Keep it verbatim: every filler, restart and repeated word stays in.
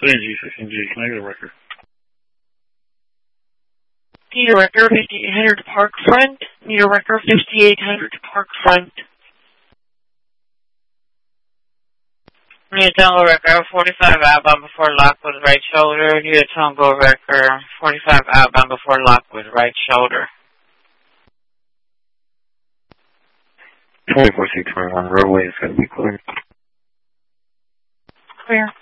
G, sixteen G, can I get a record? Need a record, fifty-eight hundred Park Front. Need a record, fifty-eight hundred Park Front. Need a Tango record, forty-five outbound before lock with right shoulder. Need a Tango record, forty-five outbound before lock with right shoulder. twenty-four C twenty-one, roadway is going to be clear. Clear.